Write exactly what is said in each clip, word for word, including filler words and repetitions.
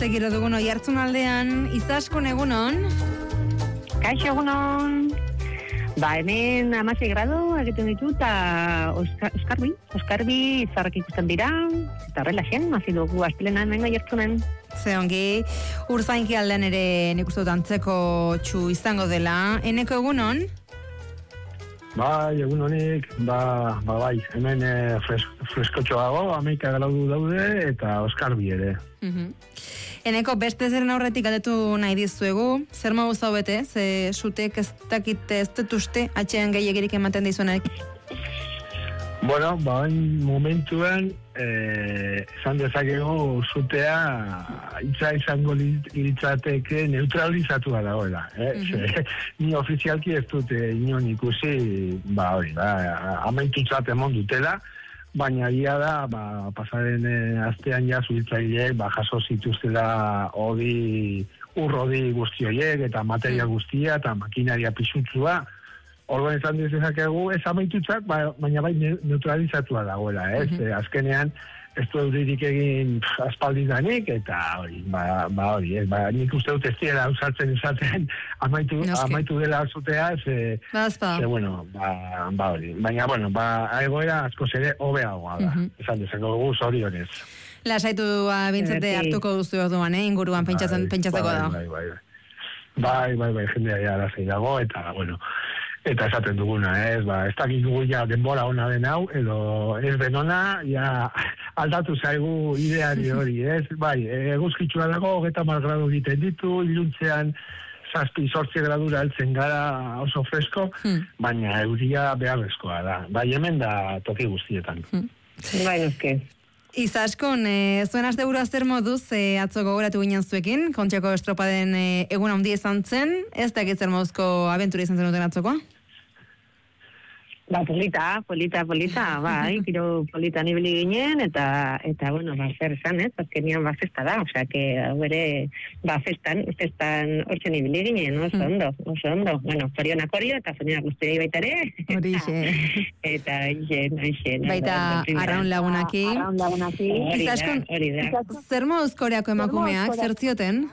beste giro dugun Oiartzun aldean, Izaskun egunon? Kaixo egunon. Ba, hemen hamasei grado egiten ditu, eta Oskarbi, Oskarbi izarrak ikusten dira, eta horrela zen, hazi dugu astelenan hemen Oiartzunen. Ze ongi, Urzainki aldean ere nik uste dut antzeko txu izango dela. Eneko egunon? Bai, egun honik, ba, ba bai, hemen e, fres, freskotxoago, hamaika gradu daude, eta Oskarbi ere. Uh-huh. Eneko, beste zeren aurretik galdetu nahi dizuegu, zer mogu zau bete, ze sutek ez dakite ez dut uste, atxean gehiagirik ematen dizuenak? Bueno, ba, momentuan, eh, esan dezakegu zutea itza izango litzateke neutralizatua dagoela. Eh? Mm-hmm. Ni ofizialki ez dute inon ikusi, ba hori, ba, amaitutzat emon dutela, baina ia da, ba, pasaren eh, astean ja zuhitzaileek, ba, jaso zituztela hori, urrodi guzti horiek, eta materia guztia, eta makinaria pisutzua. Orduan esan dezakegu, ez amaitutzat, ba, baina bai neutralizatua dagoela, ez? Mm-hmm. E, azkenean, ez du euririk egin aspaldidanik, eta hori, ba, ba hori, ez? Ba, nik uste dut ez dira usatzen esaten amaitu, amaitu dela zutea, ze, ze, bueno, ba, ba hori. Baina, bueno, ba, egoera askoz ere hobeagoa da, mm-hmm. esan dezakegu zorionez. Lasaitu bintzete e, hartuko duzu orduan, eh? Inguruan pentsatzen, bai, pentsatzeko bai, da. Bai, bai, bai. Bai, bai, bai, jendea ja lasai dago, eta, bueno, eta esaten duguna, ez, ba, ez dakik dugu ja denbora ona den hau, edo ez den ona, ja aldatu zaigu ideari hori, ez, bai, eguzkitsua dago, hogeita hamar gradu egiten ditu, iluntzean zazpi zortzi gradura heltzen gara oso fresko, hmm. baina euria beharrezkoa da, bai hemen da toki guztietan. Hmm. Bai, eske. Izaskun, e, zuen aste buru azter moduz, e, atzo gogoratu ginen zuekin, Kontxako estropaden e, egun handi izan zen, ez dakit zer moduzko abentura izan zen duten atzokoa? Ba, polita, polita, polita, bai, giro polita nibili ginen, eta, eta bueno, ba, zer esan, ez, azkenian ba, festa da, osea, que, bere, ba, festan, festan hortxe nibili ginen, oso ondo, oso ondo, bueno, zorionak horio, eta zorionak guztiei baita ere. Horixe. Eta, horixe, horixe. Baita, arraun lagunaki. Arraun lagunaki. Izaskun, zer moduz koreako emakumeak, zer zioten?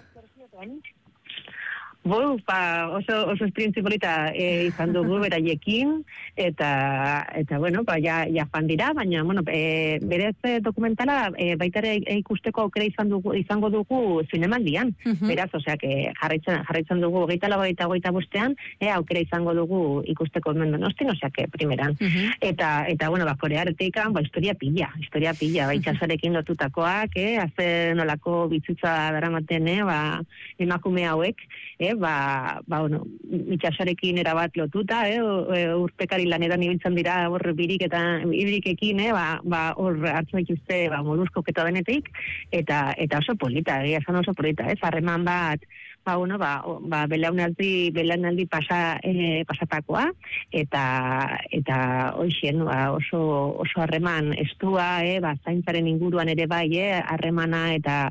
Bo, pa, oso, oso esperientzi polita e, izan dugu beraiekin, eta, eta bueno, pa, ja, ja fan dira, baina, bueno, e, berez dokumentala e, baitare e, ikusteko aukera izan dugu, izango dugu zinemaldian, uh-huh. beraz, osea, que jarraitzen, jarraitzen dugu geita lau eta goita bostean, e, aukera izango dugu ikusteko hemen Donostin, osea, que primeran. Uh-huh. Eta, eta, bueno, ba, korearetekan, ba, historia pila, historia pila, ba, itxasarekin lotutakoak, eh, haze nolako bizitza daramaten, eh, ba, emakume hauek, eh, ba, ba, bueno, itxasarekin erabat lotuta, eh, urpekari lanetan ibiltzen dira hor birik eta ibrikekin, eh, ba, ba, hor hartu dituzte, ba, moduskok eta denetik, eta, eta oso polita, egia esan oso polita, ez, harreman bat, ba, bueno, ba, ba, belaunaldi, belaunaldi pasa, eh, pasatakoa, eta, eta hoixen, ba, oso, oso harreman estua, eh, ba, zaintzaren inguruan ere bai, eh, harremana eta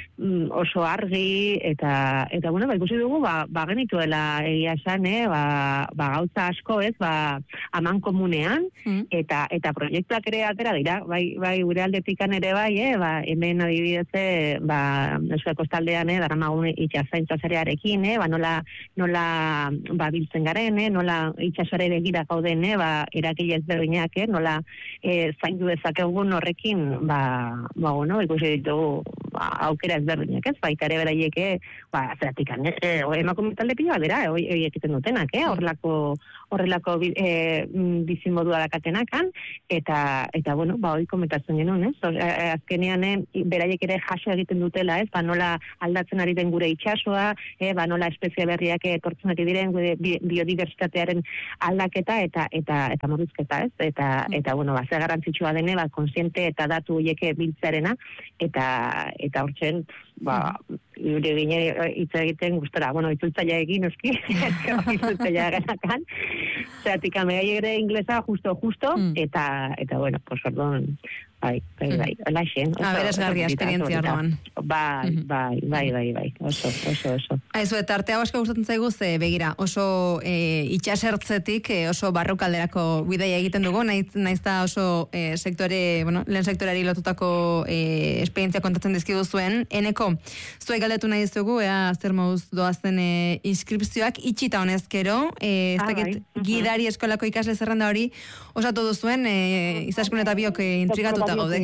oso argi, eta, eta bueno, ba, ikusi dugu, ba, ba genituela egia esan, eh, ba, ba gauza asko, ez, ba, aman komunean, mm. eta, eta proiektuak ere atera dira, bai, bai, gure aldetikan ere bai, eh, ba, hemen adibidez, ba, Euskal Kostaldean, eh, daramagun itxasaintzasarearekin, eh, ba, nola, nola, ba, biltzen garen, eh, nola itxasare begira gauden, eh, ba, erakile ezberdinak, eh, nola, eh, zaindu dezakegun horrekin, ba, ba, bueno, ikusi ditugu, ba, aukera ezberdinak, ez, baita ere beraiek, ba, zeratik, eh, emakume talde pila dira, hori egiten dutenak, eh, horrelako, horrelako eh, bizimodua dakatenakan, eta, eta, bueno, ba, hori komentatzen genuen, ez, azkenean, eh, beraiek ere jaso egiten dutela, ez, ba, nola aldatzen ari den gure itxasoa, eh, ba, nola espezie berriak etortzen ari diren gure biodiversitatearen aldaketa, eta, eta, eta morrizketa, ez, eta, eta, bueno, ba, ze garrantzitsua dene, ba, konsiente eta datu horiek biltzarena, eta, eta hortzen, ba, gure gine hitz egiten gustora, bueno, itzultzaia egin, eski, itzultzaia genakan, zeratik amegai ere inglesa justo, justo, mm. eta, eta, bueno, pues, orduan, bai, bai, bai, olaxe. Aberesgarria esperientzia orduan. Bai, bai, bai, bai, bai, oso, oso, oso. Aizu, eta arte hau asko gustatzen zaigu, ze begira, oso e, itxasertzetik, e, oso barrukalderako bidaia egiten dugu, naiz, naiz da oso e, sektore, bueno, lehen sektoreari lotutako e, esperientzia kontatzen dizkidu zuen. Eneko, zuek galdetu nahi dizugu, ea zer moduz doazen e, inskripzioak, itxita honezkero, e, ez dakit gidari eskolako ikasle zerrenda hori, osatu duzuen, e, izaskun eta biok e, intrigatuta gaude.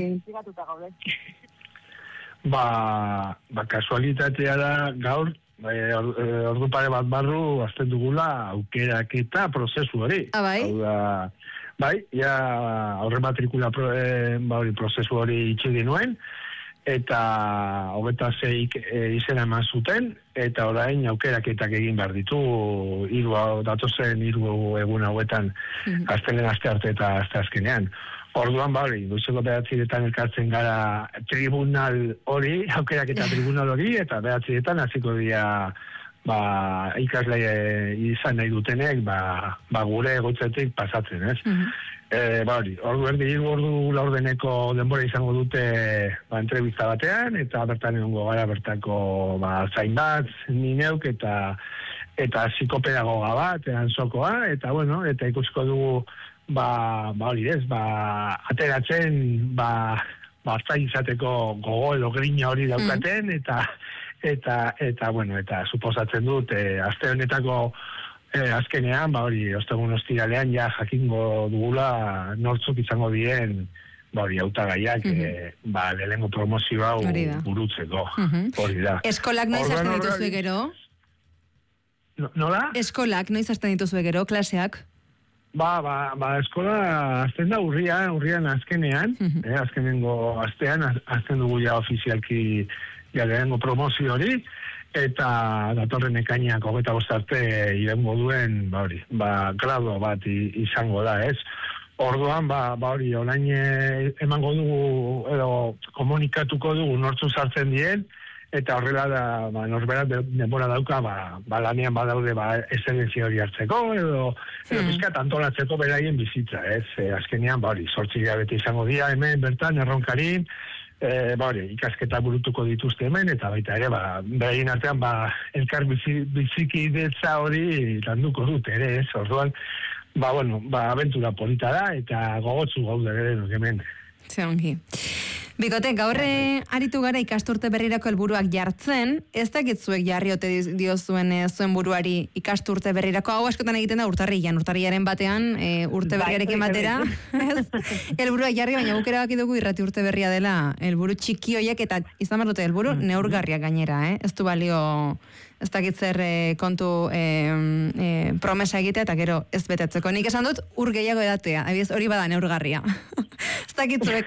Ba, ba kasualitatea da gaur, e, ordu pare bat barru azten dugula aukerak eta prozesu hori. Ah, bai? Hau da, bai, ja aurre matrikula pro, e, ba, hori, prozesu hori itxi dinuen, eta hogeta zeik e, izena eman zuten, eta orain aukeraketak egin behar ditu, hiru datozen hiru egun hauetan, mm-hmm. aztenen aste arte eta aste azkenean. Orduan, ba, hori, goizeko behatziretan elkartzen gara tribunal hori, aukerak eta tribunal hori, eta behatziretan hasiko dira ba, ikasle izan nahi dutenek, ba, ba gure egotzetik pasatzen, ez? Mm-hmm. E, ba, hori, ordu erdi, hiru ordu laurdeneko denbora izango dute ba, entrevista batean, eta bertan egongo gara bertako ba, zain bat, ni neuk, eta eta psikopedagoga bat, antzokoa, eta bueno, eta ikusiko dugu ba, ba hori ez, ba, ateratzen, ba, ba, zai izateko gogo edo grina hori daukaten, mm. eta, eta, eta, bueno, eta suposatzen dut, e, aste honetako e, azkenean, ba hori, ostegun ostiralean, ja jakingo dugula nortzuk izango dien, ba hori, hautagaiak, mm-hmm. e, ba, lehengo promozio hau burutzeko, mm-hmm. hori da. Eskolak noiz hasten dituzue gero? No, nola? Eskolak noiz hasten dituzue gero, klaseak? Ba, ba, ba, eskola azten da urria, urrian azkenean, mm-hmm. eh, azkenengo astean, azten dugu ja ofizialki ja lehengo promozio hori, eta datorren ekainak hogeita bostarte irengo duen, ba hori, ba, grado bat izango da, ez? Orduan, ba, ba hori, orain emango dugu, edo komunikatuko dugu nortzu sartzen dien, eta horrela da, ba, norberat denbora dauka, ba, ba lanean badaude ba, esedentzia hori hartzeko, edo, edo hmm. pizkat antolatzeko beraien bizitza, ez? E, azkenean, ba hori, sortzi gabete izango dira hemen, bertan, erronkarin, e, ba hori, ikasketa burutuko dituzte hemen, eta baita ere, ba, beraien artean, ba, elkar bizi, biziki detza hori landuko dute, ere, ez? Orduan, ba, bueno, ba, abentura polita da, eta gogotzu gaude ere, hemen. Ze ongi. Bikote, gaurre aritu gara ikasturte berrirako helburuak jartzen, ez dakit zuek jarri ote dio zuen e, zuen buruari ikasturte berrirako, hau askotan egiten da urtarrian, urtarriaren batean, e, urte berriarekin batera, helburuak jarri, baina guk erabaki dugu irrati urte berria dela, helburu txiki hoiek, eta izan behar dute helburu mm-hmm. neurgarriak gainera, eh? Ez du balio, ez dakit zer e, kontu e, e, promesa egitea, eta gero ez betetzeko. Nik esan dut, ur gehiago edatea, abiez hori bada neurgarria. Ez dakit zuek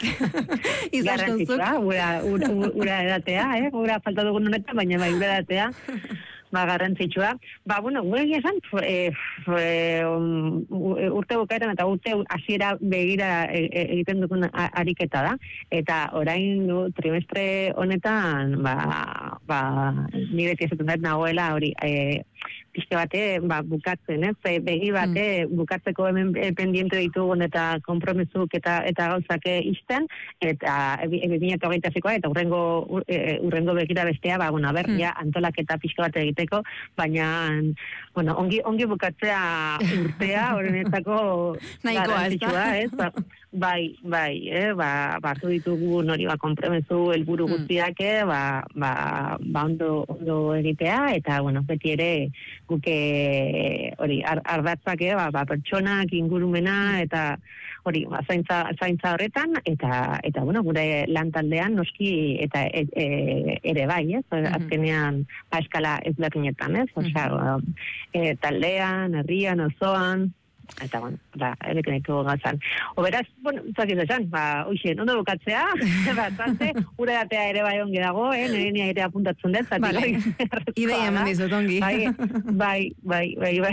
izan zuk. Ura, ura, ura edatea, eh? Ura falta dugun honetan, baina bai ura edatea. Ba, garrantzitsua. Ba, bueno, gure esan, e, e, um, urte bukaeran eta urte hasiera begira egiten dukun ariketa da. Eta orain du, trimestre honetan, ba, ba, ni beti esaten dut nagoela hori, e, pixke bate, ba, bukatzen, ez? E, begi bate, mm. bukatzeko hemen e, pendiente ditugun eta kompromesuk eta eta gauzak isten, eta bi mila hogeita seikoa eta urrengo e, urrengo begira bestea, ba, bueno, a ber, mm. ja antolaketa pixke bate egiteko, baina, bueno, ongi, ongi bukatzea urtea, horrenetako garrantzitsua, ez? Ba, bai, bai, eh, ba, hartu ditugu nori ba, kompromesu helburu guztiak, mm. ba, ba, ba ondo, ondo egitea, eta, bueno, beti ere, guke hori ar, ardatzak eh, ba, ba, pertsonak, ingurumena eta hori ba, zaintza, zaintza horretan eta eta bueno gure lan taldean noski eta e, e, ere bai, ez? Mm-hmm. Azkenean ba, eskala ezberdinetan, ez? Osea, mm-hmm. e, taldean, herrian, osoan eta bueno, da, elekeneko gazan. Oberaz, bueno, zakit esan, ba, oixe, ondo bukatzea, ba, zante, ura datea ere bai ongi dago, eh, nire ere apuntatzen dut, zati, vale. Ideia eman dizut ongi. Bai, bai, bai, bai, bai,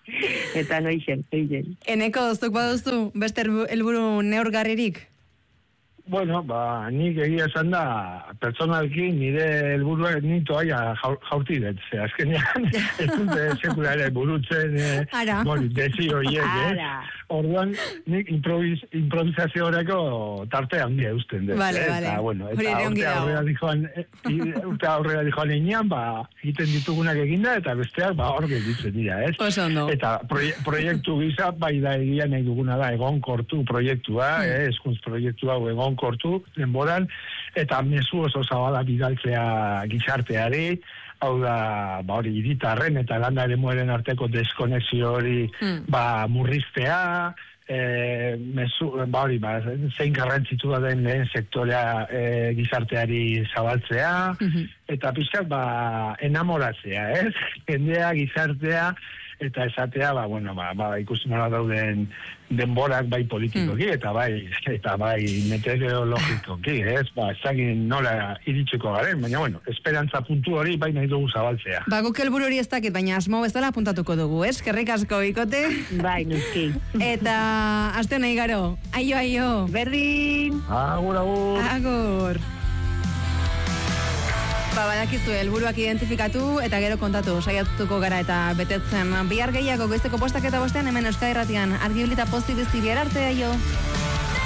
eta noixe, noixe. Eneko, zuk baduzu, beste helburu neurgarririk? bueno, ba, nik egia esan da, pertsonalki nire helburua nito aia jaurti dut, ze azkenean, ez dute sekula ere burutzen, Ara. Bori, desi horiek, eh? Orduan, nik improvis, improvisaziorako tarte handia eusten dut. Vale, eh? vale. Eta, bueno, Hori eta ere ongi urte dago. aurrera dijoan, urte aurrera dijoan enean, ba, egiten ditugunak eginda, eta besteak, ba, hor gelditzen dira, ez? Oso ondo. Eta proie, proiektu gisa, bai da egia nahi duguna da, egon kortu proiektua, mm. eh, eskuntz proiektua egon kortu, denboran, eta mezu oso zabala bidaltzea gizarteari, hau da, ba hori, hiritarren eta landa eremuaren arteko deskonexio hori, mm. ba, murriztea, e, mezu, ba hori, ba, zein garrantzitsua den lehen sektorea e, gizarteari zabaltzea, mm-hmm. eta pixkat, ba, enamoratzea, ez? Jendea, gizartea, eta esatea, ba, bueno, ba, ba ikusi nola dauden denborak bai politikoki, mm. eta bai, eta bai meteorologikoki, ez? Ba, ez dakit nola iritsiko garen, baina, bueno, esperantza puntu hori bai nahi dugu zabaltzea. Ba, guk helburu hori ez dakit, baina asmo bezala apuntatuko dugu, ez? Eskerrik asko, Bikote. Bai, nuski. Eta, aste nahi garo. Aio, aio. Berdin. Agur, agur. Agur. Ba, badakizu, helburuak identifikatu eta gero kontatu, saiatuko gara eta betetzen. Bihar gehiago goizeko postak eta bostean hemen Euskadi Irratian. Argi bilita pozi bizi bihar arte, aio.